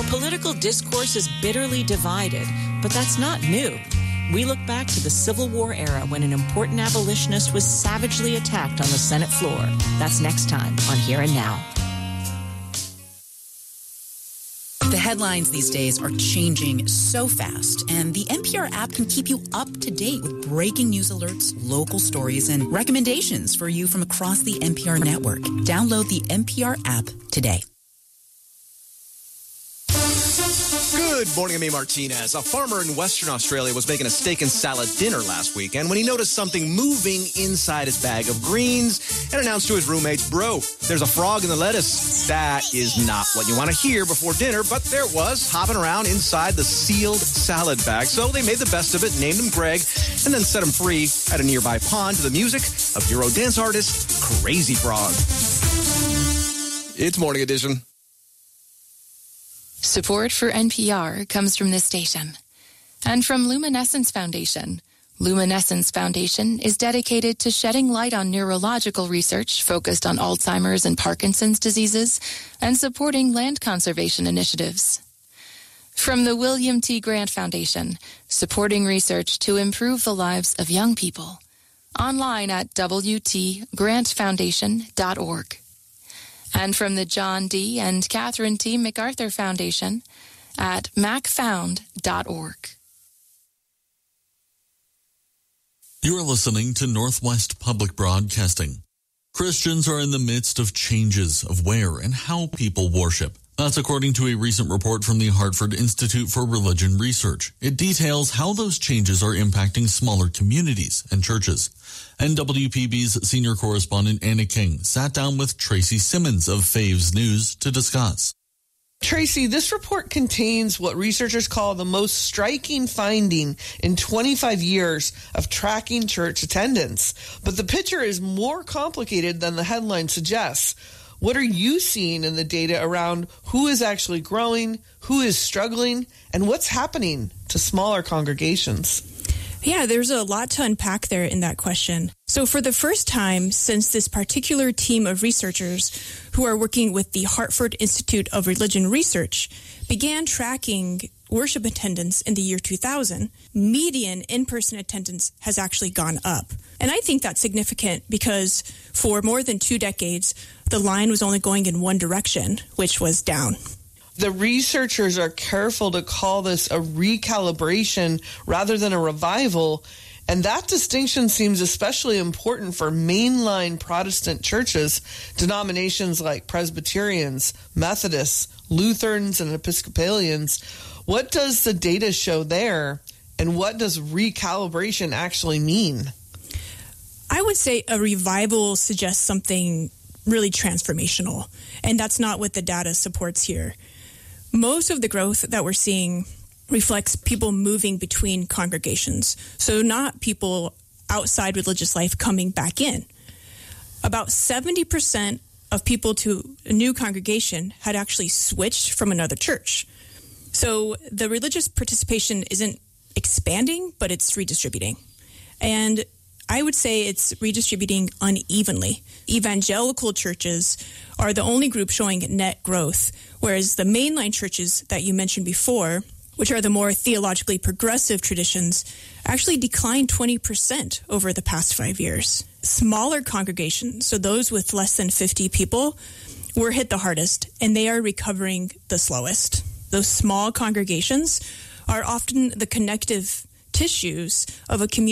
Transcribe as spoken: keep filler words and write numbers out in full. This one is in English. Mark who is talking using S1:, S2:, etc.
S1: Our political discourse is bitterly divided, but that's not new. We look back to the Civil War era when an important abolitionist was savagely attacked on the Senate floor. That's next time on Here and Now.
S2: The headlines these days are changing so fast, and the N P R app can keep you up to date with breaking news alerts, local stories, and recommendations for you from across the N P R network. Download the N P R app today.
S3: Good morning, I'm A. Martinez. A farmer in Western Australia was making a steak and salad dinner last weekend when he noticed something moving inside his bag of greens and announced to his roommates, "Bro, there's a frog in the lettuce." That is not what you want to hear before dinner, but there it was, hopping around inside the sealed salad bag. So they made the best of it, named him Greg, and then set him free at a nearby pond to the music of Euro dance artist Crazy Frog. It's Morning Edition.
S4: Support for N P R comes from this station and from Luminescence Foundation. Luminescence Foundation is dedicated to shedding light on neurological research focused on Alzheimer's and Parkinson's diseases and supporting land conservation initiatives. From the William T. Grant Foundation, supporting research to improve the lives of young people. Online at w t grant foundation dot org. And from the John D. and Catherine T. MacArthur Foundation at mac found dot org.
S5: You are listening to Northwest Public Broadcasting. Christians are in the midst of changes of where and how people worship. That's according to a recent report from the Hartford Institute for Religion Research. It details how those changes are impacting smaller communities and churches. N W P B's senior correspondent Anna King sat down with Tracy Simmons of Faves News to discuss.
S6: Tracy, this report contains what researchers call the most striking finding in twenty-five years of tracking church attendance. But the picture is more complicated than the headline suggests. What are you seeing in the data around who is actually growing, who is struggling, and what's happening to smaller congregations?
S7: Yeah, there's a lot to unpack there in that question. So for the first time since this particular team of researchers who are working with the Hartford Institute of Religion Research began tracking worship attendance in the year two thousand, median in-person attendance has actually gone up. And I think that's significant because for more than two decades, the line was only going in one direction, which was down.
S6: The researchers are careful to call this a recalibration rather than a revival, and that distinction seems especially important for mainline Protestant churches, denominations like Presbyterians, Methodists, Lutherans, and Episcopalians. What does the data show there, and what does recalibration actually mean?
S7: I would say a revival suggests something really transformational, and that's not what the data supports here. Most of the growth that we're seeing reflects people moving between congregations, so not people outside religious life coming back in. About seventy percent of people to a new congregation had actually switched from another church. So the religious participation isn't expanding, but it's redistributing. And I would say it's redistributing unevenly. Evangelical churches are the only group showing net growth, whereas the mainline churches that you mentioned before, which are the more theologically progressive traditions, actually declined twenty percent over the past five years. Smaller congregations, so those with less than fifty people, were hit the hardest, and they are recovering the slowest. Those small congregations are often the connective tissues of a community